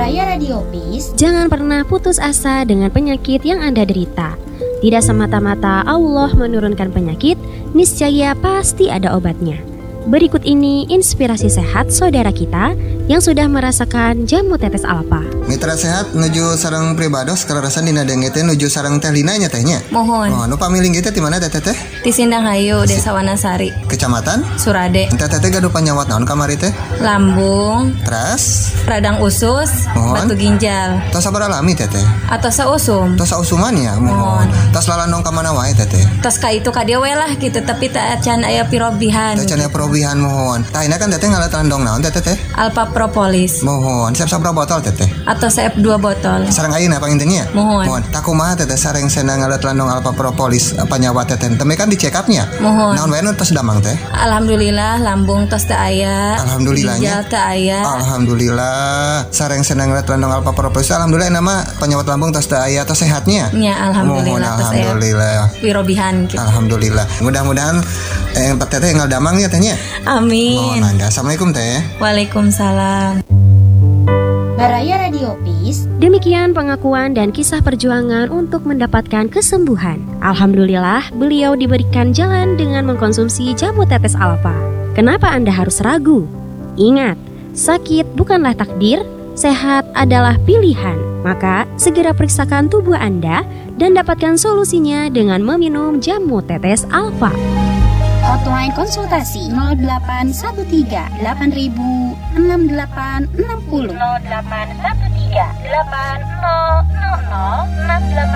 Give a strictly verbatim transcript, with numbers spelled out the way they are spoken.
Baraya Radio Peace. Jangan pernah putus asa dengan penyakit yang Anda derita. Tidak semata-mata Allah menurunkan penyakit, niscaya pasti ada obatnya. Berikut ini inspirasi sehat saudara kita yang sudah merasakan jamu tetes alfa. Mitra sehat nuju sareng pribados kararasan dina denge teh nuju sareng teh Lina nya tehnya. Mohon. Oh, nu pamiling kita di mana teh teh? Di Sindang Hayu, Desa Wanasari. Kecamatan Surade. Teh teh gaduh panyawat naon kamari teh? Lambung, Teras, radang usus, Mohon. batu ginjal. tos sabar alami teh teh. Atau sausum. Tos sausuman ya, mohon. Tos lalandong ka mana wae teh teh. Tos ka itu ka dia we lah gitu, tapi tak can aya pirobihan. Teh can aya perobihan mohon. Tah ini kan teh teh ngalat landong naon teh teh? Alpha Propolis. Mohon. Siap sabra botol teh teh. Atau C F dua botol. Sareng ayeuna pangintennya? Mohon. Mohon. Tak kumaha teh teh sareng senang ngalat landong Alpha Propolis panyawat teh teh. Teme kan di check up-nya. Mohon. Naon wae nu tos damang teh? Alhamdulillah lambung tos teu aya. Alhamdulillahnya. Ginjal teu aya. Alhamdulillah. Sareng senang ngeliat landong Alpha Propolis. Alhamdulillah nama penyawat lambung tos teu aya tos sehatnya. Ya alhamdulillah Mohon, tos aya. alhamdulillah. Pirobihan gitu. Alhamdulillah. Mudah-mudahan eh teh teh ngal damang ya tehnya. Amin. Mohon anda. Assalamualaikum teh. Waalaikumsalam. Baraya Radio Peace. Demikian pengakuan dan kisah perjuangan untuk mendapatkan kesembuhan. Alhamdulillah, beliau diberikan jalan dengan mengkonsumsi jamu tetes alfa. Kenapa Anda harus ragu? Ingat, sakit bukanlah takdir, sehat adalah pilihan. Maka, segera periksakan tubuh Anda dan dapatkan solusinya dengan meminum jamu tetes alfa. Hotline konsultasi nol delapan satu tiga delapan ribu enam delapan enam nol nol delapan satu tiga delapan nol nol nol enam delapan